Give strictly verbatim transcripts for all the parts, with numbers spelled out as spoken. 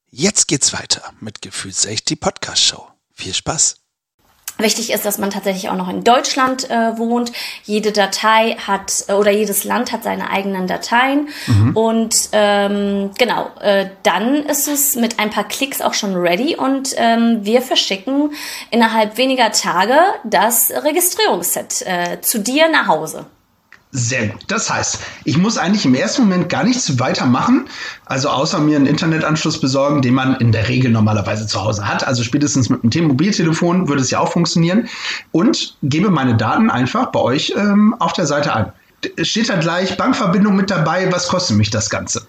Jetzt geht's weiter mit Gefühlsecht, die Podcast-Show. Viel Spaß! Wichtig ist, dass man tatsächlich auch noch in Deutschland äh, wohnt. Jede Datei hat äh, oder jedes Land hat seine eigenen Dateien. Mhm. Und ähm, genau, äh, dann ist es mit ein paar Klicks auch schon ready und ähm, wir verschicken innerhalb weniger Tage das Registrierungsset äh, zu dir nach Hause. Sehr gut. Das heißt, ich muss eigentlich im ersten Moment gar nichts weiter machen, also außer mir einen Internetanschluss besorgen, den man in der Regel normalerweise zu Hause hat. Also spätestens mit einem Mobiltelefon würde es ja auch funktionieren. Und gebe meine Daten einfach bei euch ähm, auf der Seite ein. Steht da gleich Bankverbindung mit dabei, was kostet mich das Ganze?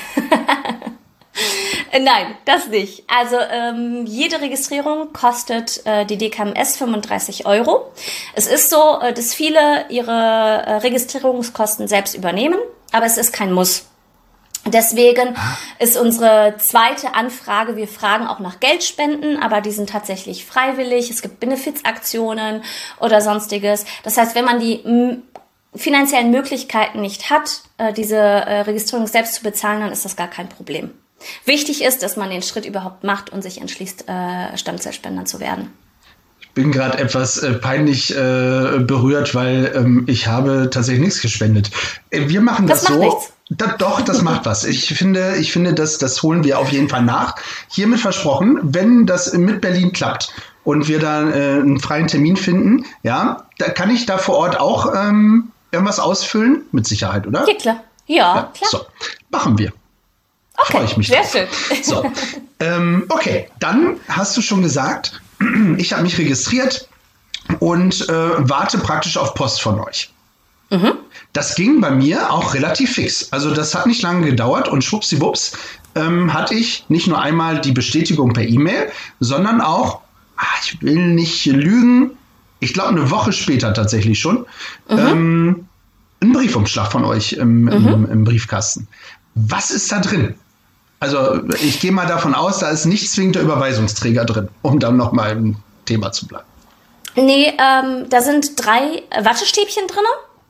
Nein, das nicht. Also ähm, jede Registrierung kostet äh, die D K M S fünfunddreißig Euro. Es ist so, äh, dass viele ihre äh, Registrierungskosten selbst übernehmen, aber es ist kein Muss. Deswegen ist unsere zweite Anfrage, wir fragen auch nach Geldspenden, aber die sind tatsächlich freiwillig. Es gibt Benefizaktionen oder sonstiges. Das heißt, wenn man die m- finanziellen Möglichkeiten nicht hat, äh, diese äh, Registrierung selbst zu bezahlen, dann ist das gar kein Problem. Wichtig ist, dass man den Schritt überhaupt macht und sich entschließt, äh, Stammzellspender zu werden. Ich bin gerade etwas äh, peinlich äh, berührt, weil ähm, ich habe tatsächlich nichts gespendet. Äh, wir machen das, das so. Nichts. Da, doch, das macht was. Ich finde, ich finde, das, das holen wir auf jeden Fall nach. Hiermit versprochen, wenn das mit Berlin klappt und wir da äh, einen freien Termin finden, ja, da kann ich da vor Ort auch ähm, irgendwas ausfüllen? Mit Sicherheit, oder? Ja, klar. Ja, ja, klar. So, machen wir. Okay, freue ich mich sehr drauf. schön. So, ähm, okay, dann hast du schon gesagt, ich habe mich registriert und äh, warte praktisch auf Post von euch. Mhm. Das ging bei mir auch relativ fix. Also das hat nicht lange gedauert und schwuppsiwupps ähm, hatte ich nicht nur einmal die Bestätigung per E-Mail, sondern auch, ach, ich will nicht lügen, ich glaube eine Woche später tatsächlich schon, mhm. ähm, einen Briefumschlag von euch im, im, mhm. im Briefkasten. Was ist da drin? Also ich gehe mal davon aus, da ist nicht zwingend der Überweisungsträger drin, um dann nochmal im Thema zu bleiben. Nee, ähm, da sind drei Wattestäbchen drin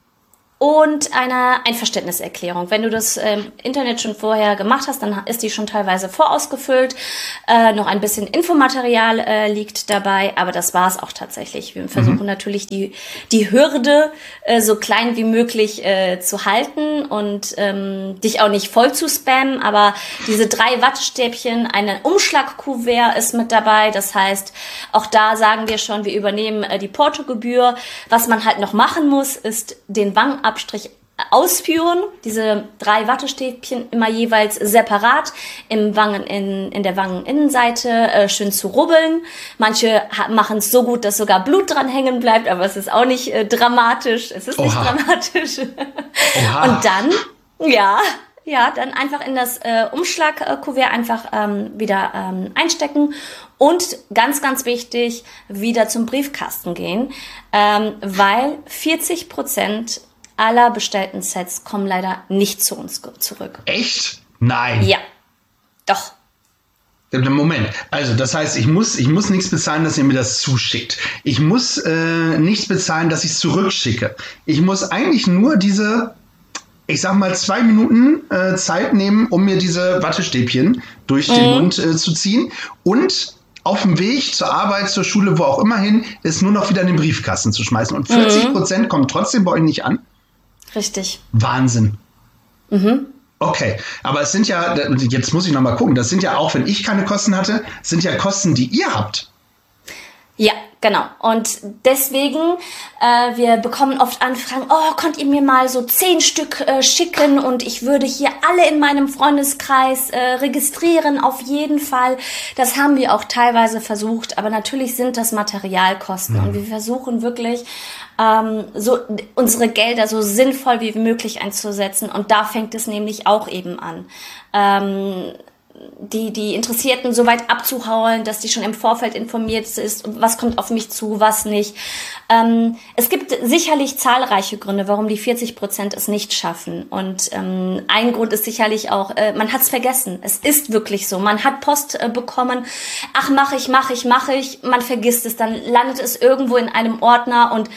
und eine Einverständniserklärung. Wenn du das im ähm, Internet schon vorher gemacht hast, dann ist die schon teilweise vorausgefüllt. Äh, noch ein bisschen Infomaterial äh, liegt dabei, aber das war es auch tatsächlich. Wir versuchen mhm. natürlich die, die Hürde äh, so klein wie möglich äh, zu halten und ähm, dich auch nicht voll zu spammen, aber diese drei Wattestäbchen, ein Umschlagkuvert ist mit dabei. Das heißt, auch da sagen wir schon, wir übernehmen äh, die Portogebühr. Was man halt noch machen muss, ist den Wangenabstrich ausführen, diese drei Wattestäbchen immer jeweils separat im Wangen in, in der Wangeninnenseite äh, schön zu rubbeln. Manche machen es so gut, dass sogar Blut dran hängen bleibt, aber es ist auch nicht äh, dramatisch. Es ist Oha. nicht dramatisch. Oha. Und dann, ja, ja, dann einfach in das äh, Umschlagkuvert einfach ähm, wieder ähm, einstecken und ganz, ganz wichtig, wieder zum Briefkasten gehen, ähm, weil vierzig Prozent aller bestellten Sets kommen leider nicht zu uns zurück. Echt? Nein. Ja, doch. Moment, also das heißt, ich muss, ich muss nichts bezahlen, dass ihr mir das zuschickt. Ich muss äh, nichts bezahlen, dass ich es zurückschicke. Ich muss eigentlich nur diese, ich sag mal, zwei Minuten äh, Zeit nehmen, um mir diese Wattestäbchen durch mhm. den Mund äh, zu ziehen und auf dem Weg zur Arbeit, zur Schule, wo auch immer hin, ist nur noch wieder in den Briefkasten zu schmeißen. Und vierzig Prozent mhm. kommen trotzdem bei euch nicht an? Richtig. Wahnsinn. Mhm. Okay, aber es sind ja, jetzt muss ich noch mal gucken, das sind ja auch, wenn ich keine Kosten hatte, sind ja Kosten, die ihr habt. Ja, genau. Und deswegen, äh, wir bekommen oft Anfragen, oh, könnt ihr mir mal so zehn Stück äh, schicken und ich würde hier alle in meinem Freundeskreis äh, registrieren, auf jeden Fall. Das haben wir auch teilweise versucht, aber natürlich sind das Materialkosten mhm. und wir versuchen wirklich, ähm, so unsere Gelder so sinnvoll wie möglich einzusetzen und da fängt es nämlich auch eben an. Ähm, die die Interessierten so weit abzuhauen, dass die schon im Vorfeld informiert ist, was kommt auf mich zu, was nicht. Ähm, es gibt sicherlich zahlreiche Gründe, warum die vierzig Prozent es nicht schaffen. Und ähm, ein Grund ist sicherlich auch, äh, man hat es vergessen. Es ist wirklich so. Man hat Post äh, bekommen. Ach, mache ich, mache ich, mache ich. Man vergisst es. Dann landet es irgendwo in einem Ordner und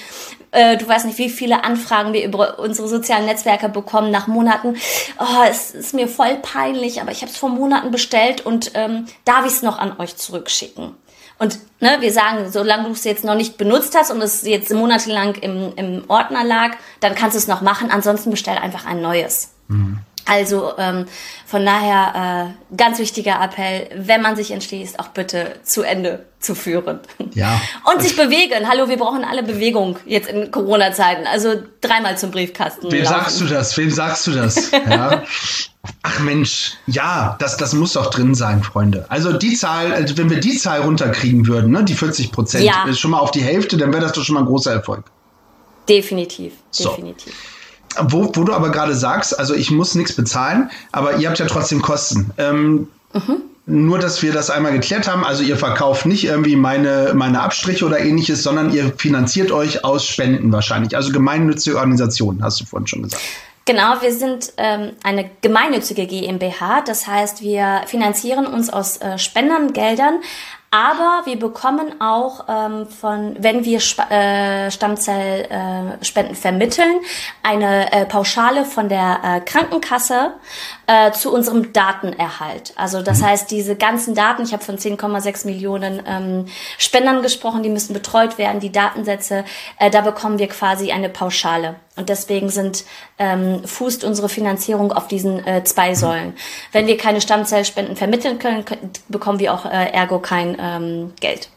Äh, du weißt nicht, wie viele Anfragen wir über unsere sozialen Netzwerke bekommen nach Monaten. Oh, es ist mir voll peinlich, aber ich habe es vor Monaten bestellt und ähm, darf ich es noch an euch zurückschicken? Und ne, wir sagen, solange du es jetzt noch nicht benutzt hast und es jetzt monatelang im, im Ordner lag, dann kannst du es noch machen. Ansonsten bestell einfach ein neues. Mhm. Also ähm, von daher äh, ganz wichtiger Appell, wenn man sich entschließt, auch bitte zu Ende zu führen. Ja. Und sich bewegen. Hallo, wir brauchen alle Bewegung jetzt in Corona-Zeiten. Also dreimal zum Briefkasten. Wem laufen. sagst du das? Wem sagst du das? Ja. Ach Mensch, ja, das, das muss doch drin sein, Freunde. Also die Zahl, also wenn wir die Zahl runterkriegen würden, ne, die vierzig Prozent, ja. ist schon mal auf die Hälfte, dann wäre das doch schon mal ein großer Erfolg. Definitiv, so. definitiv. Wo, wo du aber gerade sagst, also ich muss nichts bezahlen, aber ihr habt ja trotzdem Kosten. Ähm, mhm. Nur, dass wir das einmal geklärt haben, also ihr verkauft nicht irgendwie meine, meine Abstriche oder ähnliches, sondern ihr finanziert euch aus Spenden wahrscheinlich. Also gemeinnützige Organisationen, hast du vorhin schon gesagt. Genau, wir sind ähm, eine gemeinnützige GmbH, das heißt, wir finanzieren uns aus äh, Spendengeldern, aber wir bekommen auch ähm, von, wenn wir Sp- äh, Stammzellspenden äh, vermitteln, eine äh, Pauschale von der äh, Krankenkasse äh, zu unserem Datenerhalt. Also das heißt, diese ganzen Daten, ich habe von zehn Komma sechs Millionen ähm, Spendern gesprochen, die müssen betreut werden, die Datensätze, äh, da bekommen wir quasi eine Pauschale. Und deswegen sind ähm, fußt unsere Finanzierung auf diesen äh, zwei Säulen. Wenn wir keine Stammzellspenden vermitteln können, können bekommen wir auch äh, ergo kein ähm, Geld.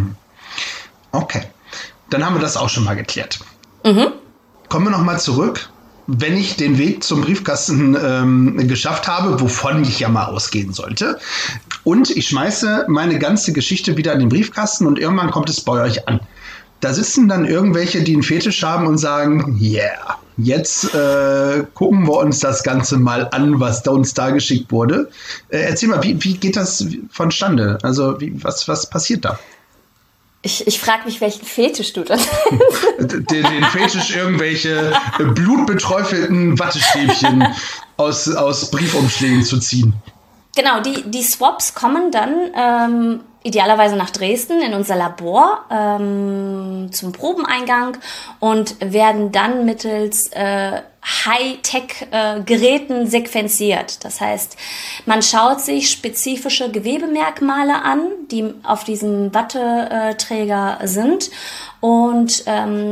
Okay, dann haben wir das auch schon mal geklärt. Mhm. Kommen wir nochmal zurück. Wenn ich den Weg zum Briefkasten ähm, geschafft habe, wovon ich ja mal ausgehen sollte, und ich schmeiße meine ganze Geschichte wieder in den Briefkasten und irgendwann kommt es bei euch an. Da sitzen dann irgendwelche, die einen Fetisch haben und sagen, yeah, jetzt äh, gucken wir uns das Ganze mal an, was da uns da geschickt wurde. Äh, erzähl mal, wie, wie geht das vonstande? Also wie, was, was passiert da? Ich, ich frage mich, welchen Fetisch du dann den, den Fetisch, irgendwelche blutbeträufelten Wattestäbchen aus, aus Briefumschlägen zu ziehen. Genau, die, die Swaps kommen dann ähm, idealerweise nach Dresden in unser Labor ähm, zum Probeneingang und werden dann mittels äh, Hightech-Geräten äh, sequenziert. Das heißt, man schaut sich spezifische Gewebemerkmale an, die auf diesem Watteträger sind und ähm,